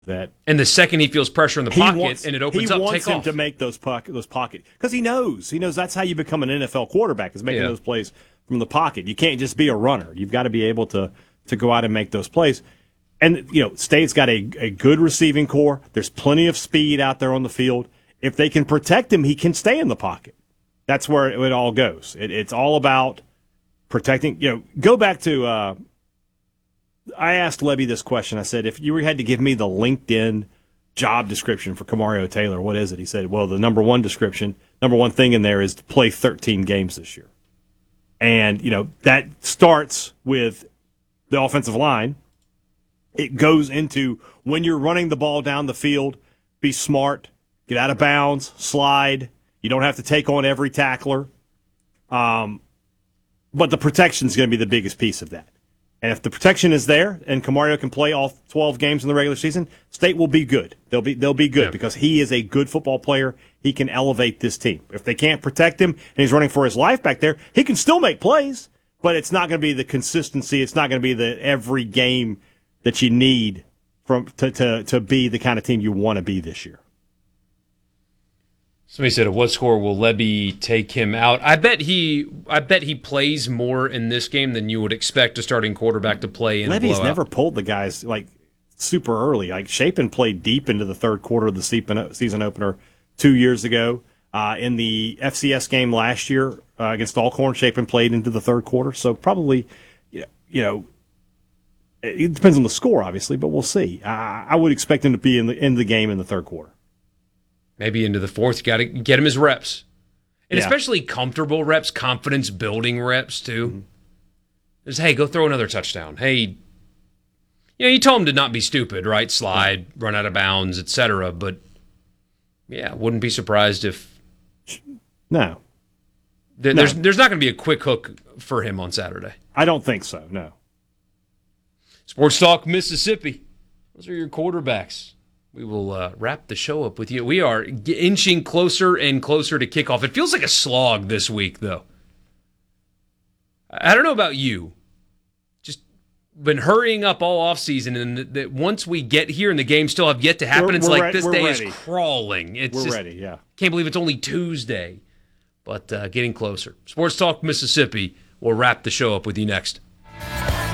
that. And the second he feels pressure in the pocket and it opens up, take off. He wants him to make those pocket because he knows that's how you become an NFL quarterback is making those plays from the pocket. You can't just be a runner. You've got to be able to go out and make those plays. And State's got a good receiving core. There's plenty of speed out there on the field. If they can protect him, he can stay in the pocket. That's where it all goes. It's all about protecting. Go back to. I asked Levy this question. I said, if you had to give me the LinkedIn job description for Kamario Taylor, what is it? He said, well, the number one thing in there is to play 13 games this year. And, that starts with the offensive line. It goes into when you're running the ball down the field, be smart, get out of bounds, slide. You don't have to take on every tackler. But the protection is going to be the biggest piece of that. And if the protection is there and Kamario can play all 12 games in the regular season, State will be good. They'll be good because he is a good football player. He can elevate this team. If they can't protect him and he's running for his life back there, he can still make plays, but it's not going to be the consistency. It's not going to be the every game that you need to be the kind of team you want to be this year. Somebody said, at what score will Levy take him out? I bet he plays more in this game than you would expect a starting quarterback to play in a blowout. Levy's never pulled the guys super early. Shapen played deep into the third quarter of the season opener 2 years ago. In the FCS game last year against Alcorn, Shapen played into the third quarter. So probably, it depends on the score, obviously, but we'll see. I would expect him to be in the game in the third quarter. Maybe into the fourth. You got to get him his reps. And especially comfortable reps, confidence-building reps, too. Mm-hmm. Just, hey, go throw another touchdown. Hey, you told him to not be stupid, right? Slide, run out of bounds, etc. But, wouldn't be surprised if... No. There's not going to be a quick hook for him on Saturday. I don't think so, no. Sports Talk Mississippi. Those are your quarterbacks. We will wrap the show up with you. We are inching closer and closer to kickoff. It feels like a slog this week, though. I don't know about you. Just been hurrying up all offseason, and that once we get here and the games still have yet to happen, it's like this day is crawling. We're ready, yeah. Can't believe it's only Tuesday, but getting closer. Sports Talk Mississippi will wrap the show up with you next.